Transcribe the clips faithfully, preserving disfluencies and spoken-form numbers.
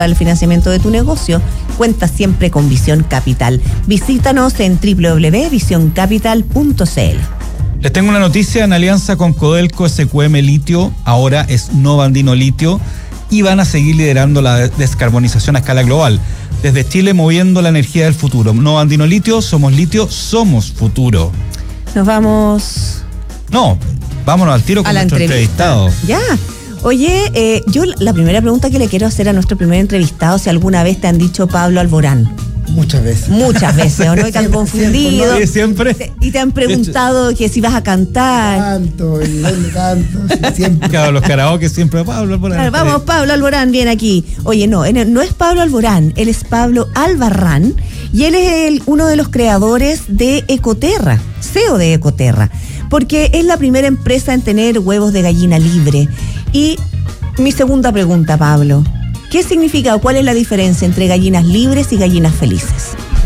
Para el financiamiento de tu negocio, cuenta siempre con Visión Capital. Visítanos en doble u doble u doble u punto visión capital punto c l. Les tengo una noticia: en alianza con Codelco, S Q M Litio ahora es Nova Andino Litio y van a seguir liderando la descarbonización a escala global. Desde Chile, moviendo la energía del futuro. Nova Andino Litio, somos litio, somos futuro. Nos vamos... No, vámonos al tiro con nuestro entrevistado. Ya. Oye, eh, yo la primera pregunta que le quiero hacer a nuestro primer entrevistado, si alguna vez te han dicho Pablo Alborán. Muchas veces. Muchas veces, ¿o no? Y te han confundido. Siempre, siempre. Te, y te han preguntado que si vas a cantar. Canto, y dónde canto, sí, siempre. Claro, los karaoke siempre Pablo Alborán. Claro, vamos, Pablo Alborán, viene aquí. Oye, no, no es Pablo Alborán, él es Pablo Albarrán y él es el, uno de los creadores de Ecoterra, C E O de Ecoterra, porque es la primera empresa en tener huevos de gallina libre. Y mi segunda pregunta, Pablo, ¿qué significa o cuál es la diferencia entre gallinas libres y gallinas felices?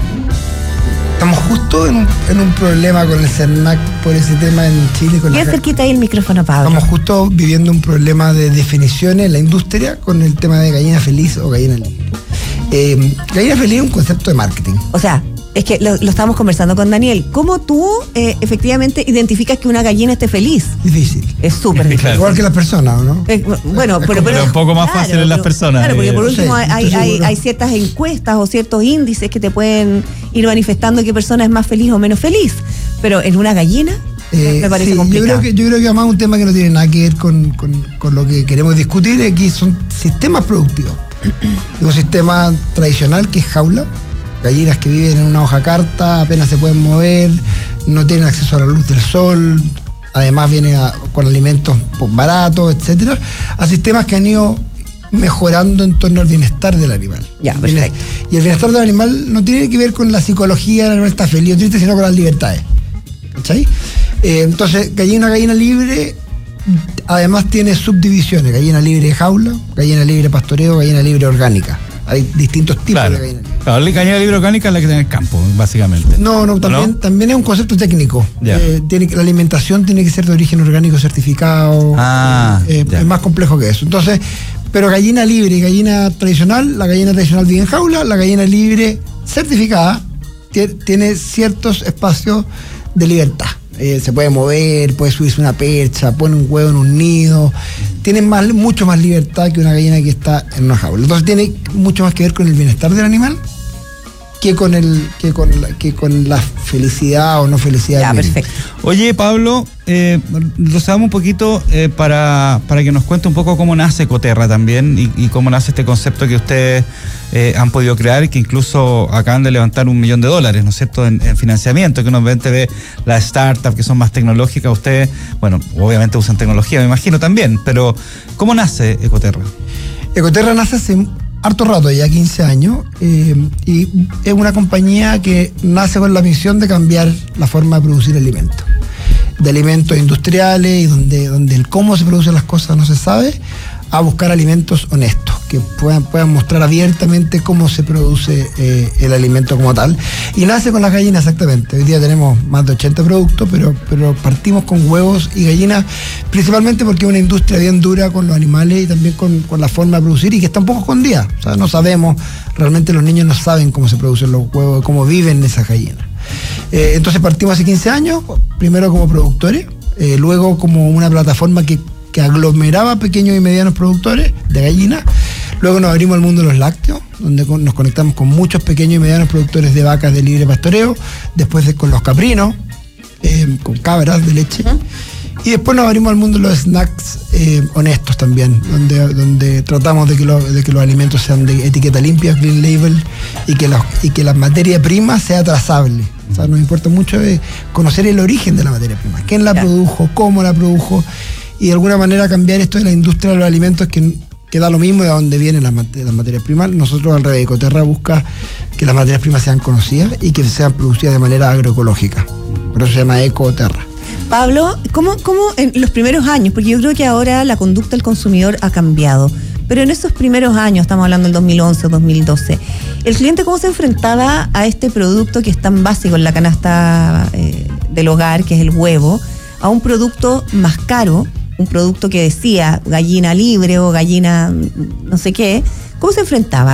Estamos justo en un, en un problema con el CERNAC por ese tema en Chile. Con Bien la, cerquita ahí el micrófono, Pablo. Estamos justo viviendo un problema de definiciones en la industria con el tema de gallina feliz o gallina libre. Eh, gallina feliz es un concepto de marketing. O sea, es que lo, lo estábamos conversando con Daniel. ¿Cómo tú eh, efectivamente identificas que una gallina esté feliz? Difícil. Es súper difícil. Claro. Igual que las personas, ¿no? Eh, bueno, pero, pero, pero un poco más fácil en las personas. Claro, porque por eh, último sí, hay, estoy hay, seguro. hay ciertas encuestas o ciertos índices que te pueden ir manifestando qué persona es más feliz o menos feliz. Pero en una gallina Eh, me parece sí, complicado. Yo creo, que, yo creo que además un tema que no tiene nada que ver con, con, con lo que queremos discutir aquí son sistemas productivos. Un sistema tradicional que es jaula, gallinas que viven en una hoja carta, apenas se pueden mover, no tienen acceso a la luz del sol, además vienen a, con alimentos pues, baratos, etcétera, a sistemas que han ido mejorando en torno al bienestar del animal. Ya, perfecto. Y el bienestar del animal no tiene que ver con la psicología, el animal está feliz o triste, sino con las libertades. ¿Cachai? Eh, entonces, gallina, gallina libre, además tiene subdivisiones: gallina libre de jaula, gallina libre de pastoreo, gallina libre orgánica. Hay distintos tipos claro. de gallina libre. Claro, la gallina libre orgánica es la que tiene el campo, básicamente. No, no, también, ¿No? también es un concepto técnico. Ya. Eh, tiene, que- la alimentación tiene que ser de origen orgánico certificado. Ah, eh, ya. es más complejo que eso. Entonces, pero gallina libre y gallina tradicional, la gallina tradicional vive en jaula, la gallina libre certificada tie- tiene ciertos espacios de libertad. Eh, se puede mover, puede subirse una percha, pone un huevo en un nido. Tiene más, mucho más libertad que una gallina que está en una jaula. Entonces tiene mucho más que ver con el bienestar del animal que con el que con la, que con la felicidad o no felicidad Ya, del mismo. perfecto. Oye, Pablo, eh, lo sabemos un poquito eh, para, para que nos cuente un poco cómo nace Ecoterra también y, y cómo nace este concepto que ustedes eh, han podido crear y que incluso acaban de levantar un millón de dólares, ¿no es cierto?, en, en financiamiento, que uno ve las startups que son más tecnológicas. Ustedes, bueno, obviamente usan tecnología, me imagino también, pero ¿cómo nace Ecoterra? Ecoterra nace hace harto rato, ya quince años, eh, y es una compañía que nace con la misión de cambiar la forma de producir alimentos. De alimentos industriales y donde, donde el cómo se producen las cosas no se sabe, a buscar alimentos honestos, que puedan, puedan mostrar abiertamente cómo se produce eh, el alimento como tal. Y nace con las gallinas exactamente. Hoy día tenemos más de ochenta productos, pero, pero partimos con huevos y gallinas, principalmente porque es una industria bien dura con los animales y también con, con la forma de producir, y que está un poco escondida. O sea, no sabemos, realmente los niños no saben cómo se producen los huevos, cómo viven esas gallinas. Eh, entonces partimos hace quince años, primero como productores, eh, luego como una plataforma que que aglomeraba pequeños y medianos productores de gallinas. Luego nos abrimos al mundo de los lácteos, donde con, nos conectamos con muchos pequeños y medianos productores de vacas de libre pastoreo, después de, con los caprinos, eh, con cabras de leche. Uh-huh. Y después nos abrimos al mundo de los snacks eh, honestos también, donde, donde tratamos de que, lo, de que los alimentos sean de etiqueta limpia, clean label, y que, los, y que la materia prima sea trazable. O sea, nos importa mucho eh, conocer el origen de la materia prima, quién la yeah. produjo, cómo la produjo, y de alguna manera cambiar esto de la industria de los alimentos, que, que da lo mismo de dónde vienen las, las materias primas. Nosotros al revés, Ecoterra busca que las materias primas sean conocidas y que sean producidas de manera agroecológica. Por eso se llama Ecoterra. Pablo, ¿cómo, cómo en los primeros años? Porque yo creo que ahora la conducta del consumidor ha cambiado, pero en esos primeros años, estamos hablando del dos mil once, dos mil doce, ¿el cliente cómo se enfrentaba a este producto que es tan básico en la canasta eh, del hogar, que es el huevo, a un producto más caro, un producto que decía gallina libre o gallina no sé qué, ¿Cómo se enfrentaba?